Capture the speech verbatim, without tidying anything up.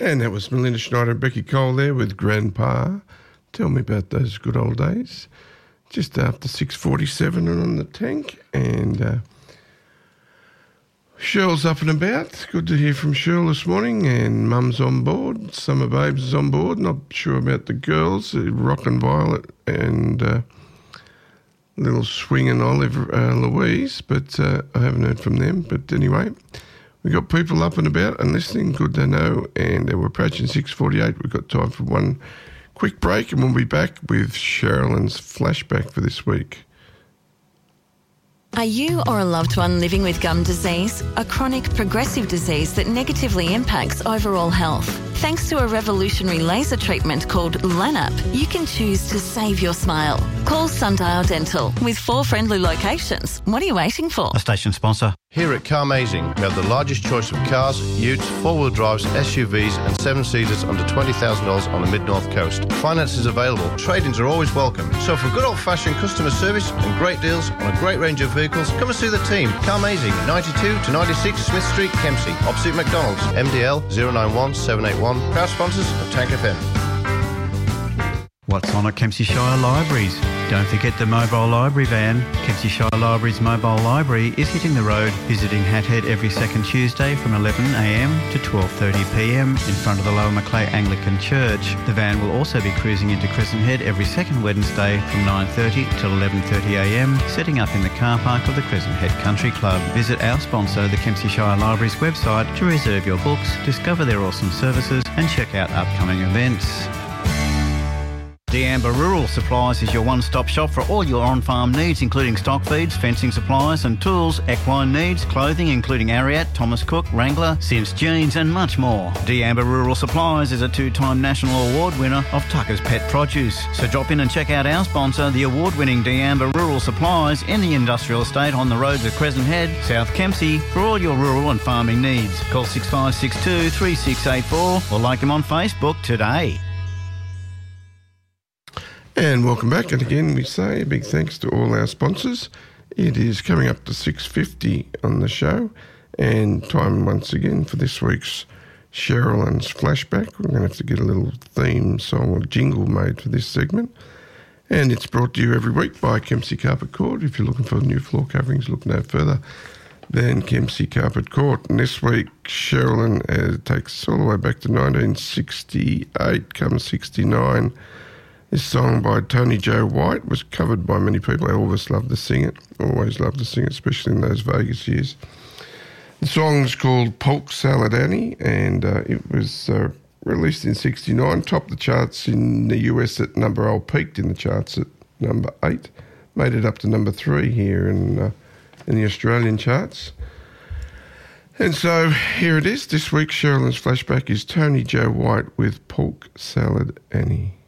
And that was Melinda Schneider and Becky Cole there with Grandpa. Tell me about those good old days. Just after six forty-seven and on the tank. And uh, Shirl's up and about. Good to hear from Shirl this morning. And Mum's on board. Summer Babes is on board. Not sure about the girls. Rock and Violet and uh, little swinging Olive uh, Louise. But uh, I haven't heard from them. But anyway, we got people up and about and listening. Good to know. And uh, we're approaching six forty-eight. We've got time for one quick break and we'll be back with Sherilyn's flashback for this week. Are you or a loved one living with gum disease, a chronic progressive disease that negatively impacts overall health? Thanks to a revolutionary laser treatment called Lanap, you can choose to save your smile. Call Sundial Dental with four friendly locations. What are you waiting for? A station sponsor. Here at Carmazing, we have the largest choice of cars, utes, four-wheel drives, S U Vs and seven-seaters under twenty thousand dollars on the mid-north coast. Finance is available. Trade-ins are always welcome. So for good old-fashioned customer service and great deals on a great range of vehicles, come and see the team. Carmazing, ninety-two to ninety-six Smith Street, Kempsey, opposite McDonald's. M D L zero nine one seven eight one. Proud sponsors of Tank F M. What's on at Kempsey Shire Libraries? Don't forget the mobile library van. Kempsey Shire Libraries mobile library is hitting the road, visiting Hathead every second Tuesday from eleven a m to twelve thirty p m in front of the Lower Macleay Anglican Church. The van will also be cruising into Crescent Head every second Wednesday from nine thirty till eleven thirty a m, setting up in the car park of the Crescent Head Country Club. Visit our sponsor, the Kempsey Shire Libraries website, to reserve your books, discover their awesome services and check out upcoming events. D'Amber Rural Supplies is your one-stop shop for all your on-farm needs, including stock feeds, fencing supplies and tools, equine needs, clothing including Ariat, Thomas Cook, Wrangler, Sims Jeans and much more. D'Amber Rural Supplies is a two-time national award winner of Tucker's Pet Produce. So drop in and check out our sponsor, the award-winning D'Amber Rural Supplies in the industrial estate on the roads of Crescent Head, South Kempsey, for all your rural and farming needs. Call six five six two, three six eight four or like them on Facebook today. And welcome back. And again, we say a big thanks to all our sponsors. It is coming up to six fifty on the show. And time once again for this week's Sherilyn's flashback. We're going to have to get a little theme song or jingle made for this segment. And it's brought to you every week by Kempsey Carpet Court. If you're looking for new floor coverings, look no further than Kempsey Carpet Court. And this week, Sherilyn uh, takes us all the way back to nineteen sixty-eight, come sixty-nine. This song by Tony Joe White was covered by many people. Elvis loved to sing it, always loved to sing it, especially in those Vegas years. The song's called Polk Salad Annie, and uh, it was uh, released in sixty-nine, topped the charts in the U S at number, oh, peaked in the charts at number eight, made it up to number three here in, uh, in the Australian charts. And so here it is. This week, Sherilyn's flashback is Tony Joe White with Polk Salad Annie.